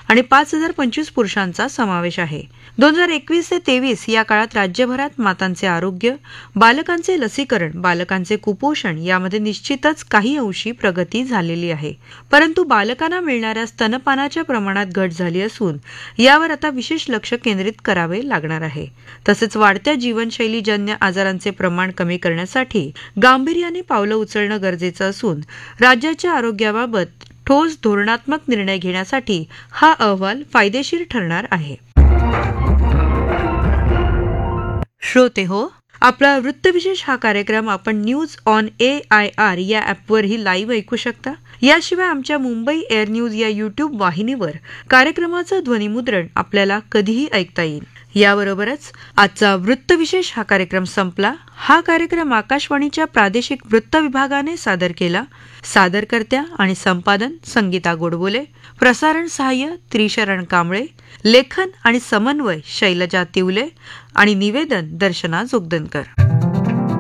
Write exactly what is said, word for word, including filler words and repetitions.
आणि पाच हजार पंचवीस पुरुषांचा समावेश आहे. दोन हजार एकवीस ते तेवीस या काळात राज्यभरात मातांचे आरोग्य, बालकांचे लसीकरण, बालकांचे कुपोषण यामध्ये निश्चितच काही अंशी प्रगती झालेली आहे. परंतु बालकांना मिळणाऱ्या स्तनपानाच्या प्रमाणात घट झाली असून यावर आता विशेष लक्ष केंद्रित करावे लागणार आहे. तसेच वाढत्या जीवनशैलीजन्य आजारांचे प्रमाण कमी करण्यासाठी गांभीर्याने पावलं उचलणं गरजेचं असून राज्याच्या आरोग्याबाबत ठोस धोरणात्मक निर्णय घेण्यासाठी हा अहवाल फायदेशीर ठरणार आहे. श्रोते हो, आपला वृत्तविशेष हा कार्यक्रम आपण news on A I R या ॲपवरही लाईव्ह ऐकू शकता. याशिवाय आमच्या मुंबई एअर न्यूज या युट्यूब वाहिनीवर कार्यक्रमाचं ध्वनिमुद्रण आपल्याला कधीही ऐकता येईल. याबरोबरच आजचा वृत्तविशेष हा कार्यक्रम संपला. हा कार्यक्रम आकाशवाणीच्या प्रादेशिक वृत्त विभागाने सादर केला. सादरकर्त्या आणि संपादन संगीता गोडबोले, प्रसारण सहाय्य त्रिशरण कांबळे, लेखन आणि समन्वय शैलजा तिवले आणि निवेदन दर्शना जोगदनकर.